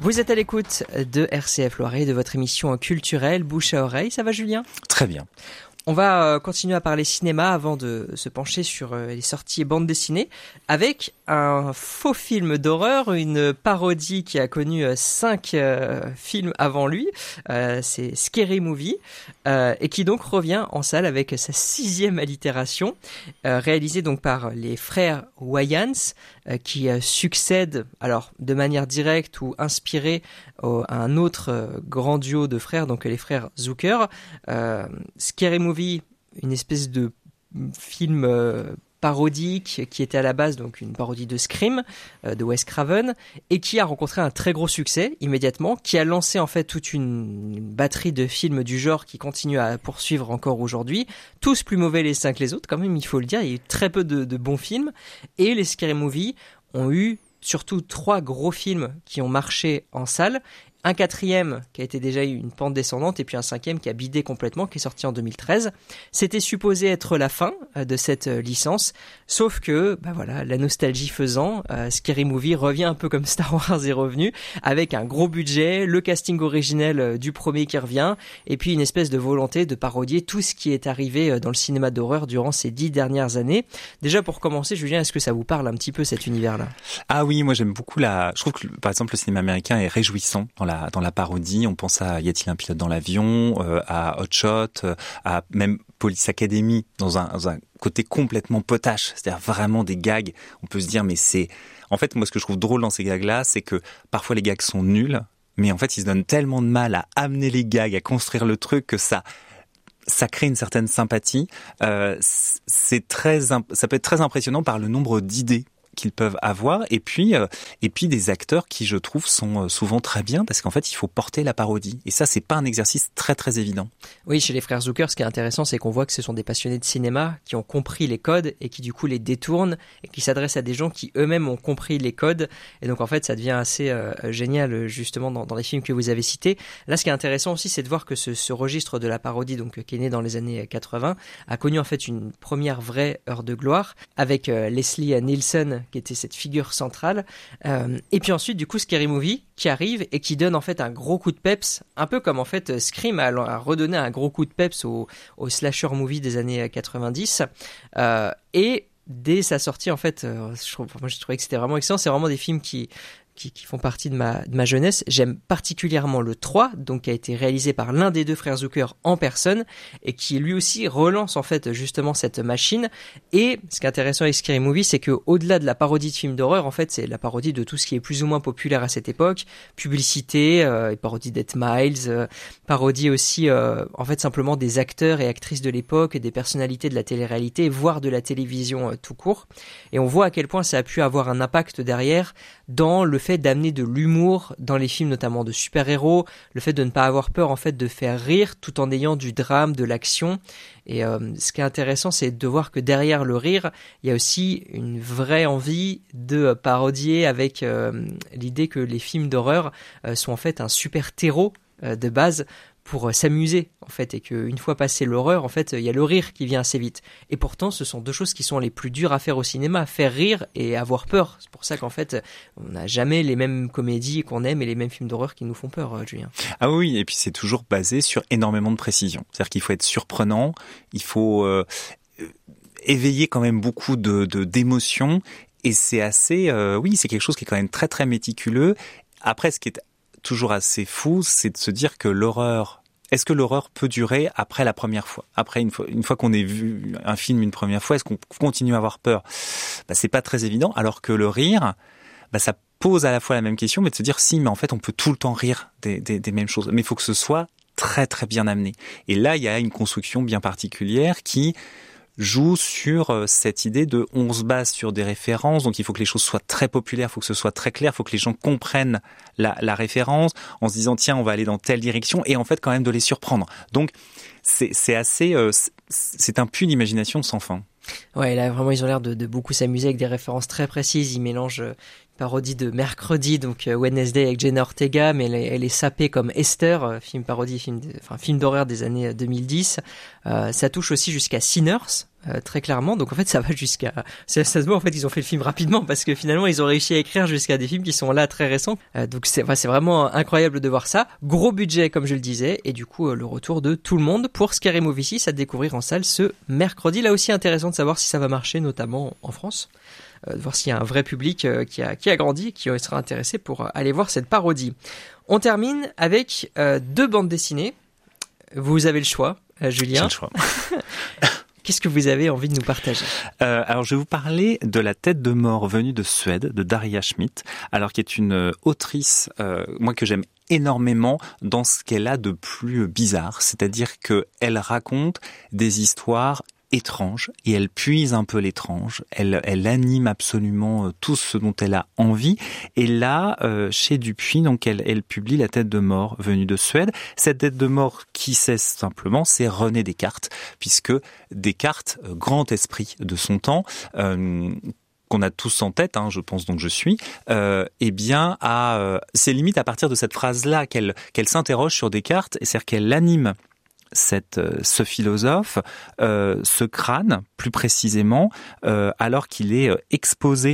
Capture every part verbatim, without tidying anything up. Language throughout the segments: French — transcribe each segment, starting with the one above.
Vous êtes à l'écoute de R C F Loiret, de votre émission culturelle Bouche à oreille. Ça va, Julien ? Très bien. On va continuer à parler cinéma avant de se pencher sur les sorties et bandes dessinées avec un faux film d'horreur, une parodie qui a connu cinq euh, films avant lui. Euh, c'est Scary Movie euh, et qui donc revient en salle avec sa sixième allitération, euh, réalisée donc par les frères Wayans, euh, qui euh, succèdent alors de manière directe ou inspirée au, à un autre euh, grand duo de frères, donc les frères Zucker. Euh, Scary Movie, une espèce de film euh, parodique qui était à la base donc une parodie de Scream euh, de Wes Craven et qui a rencontré un très gros succès immédiatement, qui a lancé en fait toute une, une batterie de films du genre qui continue à poursuivre encore aujourd'hui, tous plus mauvais les uns que les autres quand même, il faut le dire. Il y a eu très peu de, de bons films et les Scary Movie ont eu surtout trois gros films qui ont marché en salle. Un quatrième qui a été déjà eu une pente descendante et puis un cinquième qui a bidé complètement, qui est sorti en deux mille treize. C'était supposé être la fin de cette licence, sauf que bah voilà, la nostalgie faisant, euh, Scary Movie revient un peu comme Star Wars est revenu, avec un gros budget, le casting originel du premier qui revient, et puis une espèce de volonté de parodier tout ce qui est arrivé dans le cinéma d'horreur durant ces dix dernières années. Déjà pour commencer, Julien, est-ce que ça vous parle un petit peu cet univers-là ? Ah oui, moi j'aime beaucoup la... Je trouve que par exemple le cinéma américain est réjouissant dans la dans la parodie. On pense à Y a-t-il un pilote dans l'avion, euh, à Hot Shot, euh, à même Police Academy dans un, dans un côté complètement potache, c'est-à-dire vraiment des gags. On peut se dire mais c'est en fait moi ce que je trouve drôle dans ces gags-là, c'est que parfois les gags sont nuls, mais en fait ils se donnent tellement de mal à amener les gags, à construire le truc que ça ça crée une certaine sympathie. Euh, c'est très ça peut être très impressionnant par le nombre d'idées qu'ils peuvent avoir, et puis euh, et puis des acteurs qui, je trouve, sont souvent très bien, parce qu'en fait, il faut porter la parodie, et ça, c'est pas un exercice très très évident. Oui, chez les frères Zucker, ce qui est intéressant, c'est qu'on voit que ce sont des passionnés de cinéma qui ont compris les codes et qui du coup les détournent et qui s'adressent à des gens qui eux-mêmes ont compris les codes, et donc en fait, ça devient assez euh, génial justement dans, dans les films que vous avez cités. Là, ce qui est intéressant aussi, c'est de voir que ce, ce registre de la parodie, donc qui est né dans les années quatre-vingts, a connu en fait une première vraie heure de gloire avec euh, Leslie Nielsen, qui était cette figure centrale, euh, et puis ensuite du coup Scary Movie qui arrive et qui donne en fait un gros coup de peps, un peu comme en fait Scream a, a redonné un gros coup de peps au, au slasher movie des années quatre-vingt-dix, euh, et dès sa sortie en fait, euh, je, moi je trouvais que c'était vraiment excellent. C'est vraiment des films qui Qui, qui font partie de ma, de ma jeunesse. J'aime particulièrement le trois, donc qui a été réalisé par l'un des deux frères Zucker en personne, et qui lui aussi relance en fait justement cette machine. Et ce qui est intéressant avec Scary Movie, c'est que au-delà de la parodie de films d'horreur, en fait, c'est la parodie de tout ce qui est plus ou moins populaire à cette époque, publicité, euh, parodie d'Ed Miles, euh, parodie aussi, euh, en fait, simplement des acteurs et actrices de l'époque, des personnalités de la télé-réalité, voire de la télévision euh, tout court. Et on voit à quel point ça a pu avoir un impact derrière dans le fait d'amener de l'humour dans les films, notamment de super-héros, le fait de ne pas avoir peur en fait de faire rire tout en ayant du drame, de l'action. Et euh, ce qui est intéressant, c'est de voir que derrière le rire, il y a aussi une vraie envie de parodier avec euh, l'idée que les films d'horreur euh, sont en fait un super terreau euh, de base pour s'amuser en fait, et qu'une fois passé l'horreur, en fait, il y a le rire qui vient assez vite. Et pourtant, ce sont deux choses qui sont les plus dures à faire au cinéma, faire rire et avoir peur. C'est pour ça qu'en fait, on n'a jamais les mêmes comédies qu'on aime et les mêmes films d'horreur qui nous font peur, Julien. Ah oui, et puis c'est toujours basé sur énormément de précision. C'est-à-dire qu'il faut être surprenant, il faut euh, éveiller quand même beaucoup de, de d'émotions, et c'est assez, euh, oui, c'est quelque chose qui est quand même très très méticuleux. Après, ce qui est toujours assez fou, c'est de se dire que l'horreur, est-ce que l'horreur peut durer après la première fois ? Après, une fois, une fois qu'on ait vu un film une première fois, est-ce qu'on continue à avoir peur ? Bah, c'est pas très évident, alors que le rire, bah, ça pose à la fois la même question, mais de se dire si, mais en fait, on peut tout le temps rire des, des, des mêmes choses. Mais il faut que ce soit très très bien amené. Et là, il y a une construction bien particulière qui joue sur cette idée de on se base sur des références, donc il faut que les choses soient très populaires, il faut que ce soit très clair, il faut que les gens comprennent la, la référence en se disant tiens on va aller dans telle direction, et en fait quand même de les surprendre. Donc c'est, c'est assez, euh, c'est un puits d'imagination sans fin. Ouais, là vraiment ils ont l'air de, de beaucoup s'amuser avec des références très précises, ils mélangent parodie de Mercredi, donc euh, Wednesday avec Jenna Ortega, mais elle est, elle est sapée comme Esther, euh, film parodie, film, de, enfin film d'horreur des années deux mille dix. Euh, ça touche aussi jusqu'à Sinners. Euh, très clairement, donc en fait ça va jusqu'à ça, ça se voit en fait ils ont fait le film rapidement parce que finalement ils ont réussi à écrire jusqu'à des films qui sont là très récents, euh, donc c'est, enfin, c'est vraiment incroyable de voir ça, gros budget comme je le disais, et du coup euh, le retour de tout le monde pour Scary Movie six à découvrir en salle ce mercredi. Là aussi intéressant de savoir si ça va marcher, notamment en France, euh, de voir s'il y a un vrai public euh, qui a, qui a grandi et qui sera intéressé pour euh, aller voir cette parodie. On termine avec euh, deux bandes dessinées, vous avez le choix, euh, Julien. J'ai le choix. Qu'est-ce que vous avez envie de nous partager ? euh, Alors, je vais vous parler de La tête de mort venue de Suède, de Daria Schmidt, alors qui est une euh, autrice, euh, moi que j'aime énormément dans ce qu'elle a de plus bizarre, c'est-à-dire que elle raconte des histoires étrange et elle puise un peu l'étrange, elle, elle anime absolument tout ce dont elle a envie. Et là, euh, chez Dupuis, donc elle, elle publie La tête de mort venue de Suède. Cette tête de mort, qui c'est simplement, c'est René Descartes, puisque Descartes, grand esprit de son temps, euh, qu'on a tous en tête, hein, je pense donc je suis, euh, eh bien, à, euh, c'est limite à partir de cette phrase-là qu'elle, qu'elle s'interroge sur Descartes, et c'est-à-dire qu'elle anime Cette, ce philosophe, euh, ce crâne, plus précisément, euh, alors qu'il est exposé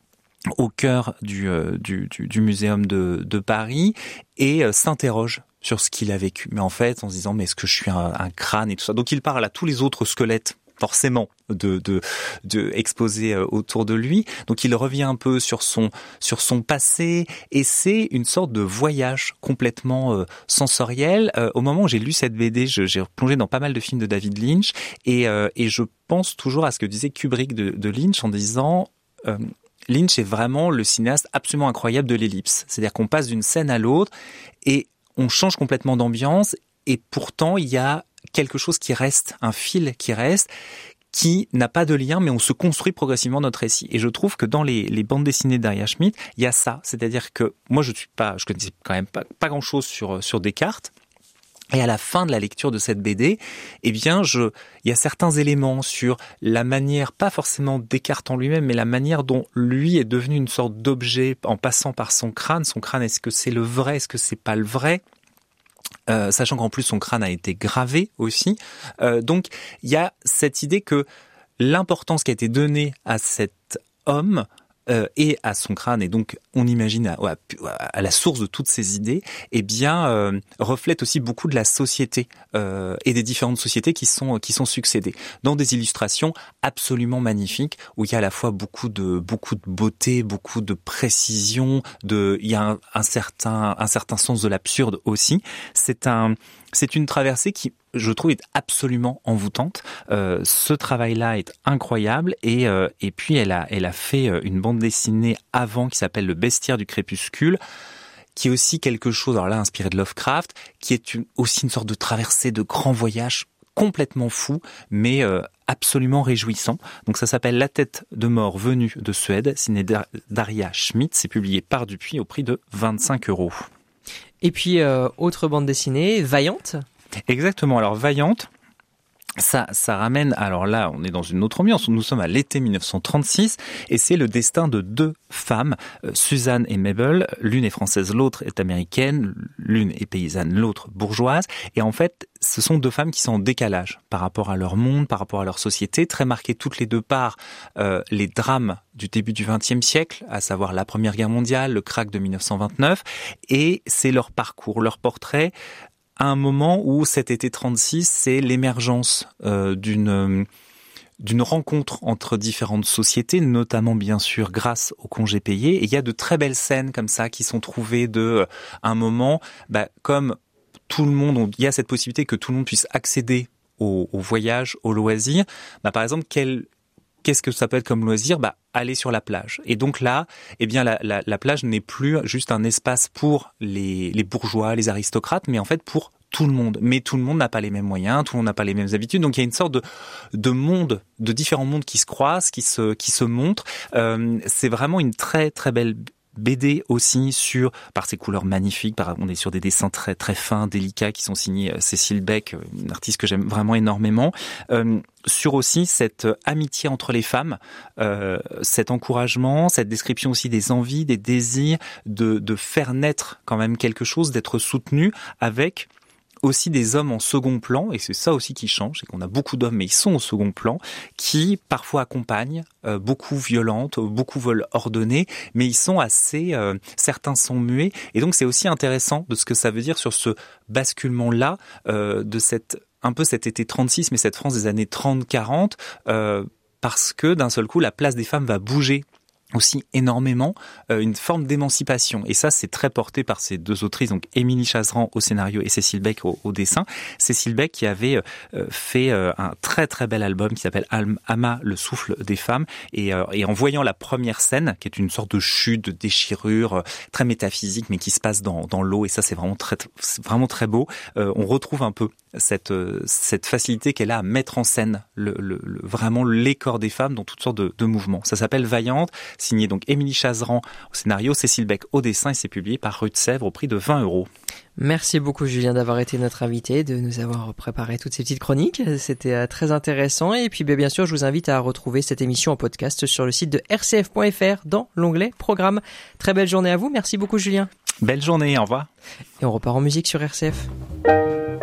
au cœur du, du, du, du muséum de, de Paris, et euh, s'interroge sur ce qu'il a vécu. Mais en fait, en se disant, mais est-ce que je suis un, un crâne et tout ça. Donc il parle à tous les autres squelettes, forcément, de, de, de exposés autour de lui. Donc il revient un peu sur son, sur son passé, et c'est une sorte de voyage complètement euh, sensoriel. Euh, au moment où j'ai lu cette B D, je, j'ai plongé dans pas mal de films de David Lynch, et, euh, et je pense toujours à ce que disait Kubrick de, de Lynch en disant... Euh, Lynch est vraiment le cinéaste absolument incroyable de l'ellipse. C'est-à-dire qu'on passe d'une scène à l'autre, et on change complètement d'ambiance, et pourtant il y a quelque chose qui reste, un fil qui reste, qui n'a pas de lien, mais on se construit progressivement notre récit. Et je trouve que dans les, les bandes dessinées de Daria Schmidt, il y a ça. C'est-à-dire que moi, je suis pas, je connaissais quand même pas, pas grand-chose sur, sur Descartes. Et à la fin de la lecture de cette B D, eh bien, je, il y a certains éléments sur la manière, pas forcément Descartes en lui-même, mais la manière dont lui est devenu une sorte d'objet en passant par son crâne. Son crâne, est-ce que c'est le vrai, est-ce que c'est pas le vrai ? Euh, sachant qu'en plus son crâne a été gravé aussi. Euh, donc il y a cette idée que l'importance qui a été donnée à cet homme euh, et à son crâne, et donc on imagine à, à, à la source de toutes ces idées, eh bien euh, reflète aussi beaucoup de la société euh, et des différentes sociétés qui sont qui sont succédées dans des illustrations absolument magnifiques où il y a à la fois beaucoup de beaucoup de beauté, beaucoup de précision, de il y a un, un certain un certain sens de l'absurde aussi. C'est un c'est une traversée qui, je trouve, est absolument envoûtante. Euh, ce travail-là est incroyable, et euh, et puis elle a elle a fait une bande dessinée avant qui s'appelle Le Bestiaire du crépuscule, qui est aussi quelque chose, alors là inspiré de Lovecraft, qui est une, aussi une sorte de traversée de grand voyage complètement fou, mais euh, absolument réjouissant. Donc ça s'appelle La tête de mort venue de Suède, signé Daria Schmidt. C'est publié par Dupuis au prix de vingt-cinq euros. Et puis, euh, autre bande dessinée, Vaillante. Exactement. Alors, Vaillante, ça, ça ramène, alors là, on est dans une autre ambiance. Nous sommes à l'été dix-neuf cent trente-six, et c'est le destin de deux femmes, euh, Suzanne et Mabel. L'une est française, l'autre est américaine. L'une est paysanne, l'autre bourgeoise. Et en fait, ce sont deux femmes qui sont en décalage par rapport à leur monde, par rapport à leur société, très marquées toutes les deux par euh, les drames du début du vingtième siècle, à savoir la Première Guerre mondiale, le krach de dix-neuf cent vingt-neuf, et c'est leur parcours, leur portrait, à un moment où cet été trente-six, c'est l'émergence euh, d'une d'une rencontre entre différentes sociétés, notamment bien sûr grâce aux congés payés. Et il y a de très belles scènes comme ça qui sont trouvées de euh, un moment, bah, comme tout le monde, il y a cette possibilité que tout le monde puisse accéder au, au voyage, au loisir. Bah, par exemple, quel Qu'est-ce que ça peut être comme loisir ? Bah, aller sur la plage. Et donc là, eh bien, la, la, la plage n'est plus juste un espace pour les, les bourgeois, les aristocrates, mais en fait pour tout le monde. Mais tout le monde n'a pas les mêmes moyens, tout le monde n'a pas les mêmes habitudes. Donc il y a une sorte de, de monde, de différents mondes qui se croisent, qui se, qui se montrent. Euh, c'est vraiment une très très belle B D aussi sur, par ses couleurs magnifiques, par, on est sur des dessins très très fins, délicats, qui sont signés Cécile Beck, une artiste que j'aime vraiment énormément. Euh, sur aussi cette amitié entre les femmes, euh, cet encouragement, cette description aussi des envies, des désirs, de, de faire naître quand même quelque chose, d'être soutenu avec aussi des hommes en second plan, et c'est ça aussi qui change, c'est qu'on a beaucoup d'hommes, mais ils sont au second plan, qui parfois accompagnent, euh, beaucoup violentes, beaucoup veulent ordonner, mais ils sont assez, euh, certains sont muets, et donc c'est aussi intéressant de ce que ça veut dire sur ce basculement-là, euh, de cette, un peu cet été trente-six, mais cette France des années trente quarante, euh, parce que d'un seul coup, la place des femmes va bouger aussi énormément, euh, une forme d'émancipation. Et ça, c'est très porté par ces deux autrices, donc Émilie Chazeran au scénario et Cécile Beck au, au dessin. Cécile Beck qui avait euh, fait euh, un très très bel album qui s'appelle Ama, le souffle des femmes. Et, euh, et en voyant la première scène, qui est une sorte de chute, de déchirure, euh, très métaphysique, mais qui se passe dans, dans l'eau, et ça c'est vraiment très, c'est vraiment très beau, euh, on retrouve un peu cette, euh, cette facilité qu'elle a à mettre en scène le, le, le, vraiment les corps des femmes dans toutes sortes de, de mouvements. Ça s'appelle Vaillante, signé donc Émilie Chazeran au scénario, Cécile Beck au dessin, et c'est publié par Rue de Sèvres au prix de vingt euros. Merci beaucoup Julien d'avoir été notre invité, de nous avoir préparé toutes ces petites chroniques. C'était très intéressant. Et puis bien sûr, je vous invite à retrouver cette émission en podcast sur le site de r c f point f r dans l'onglet Programme. Très belle journée à vous. Merci beaucoup Julien. Belle journée, au revoir. Et on repart en musique sur R C F.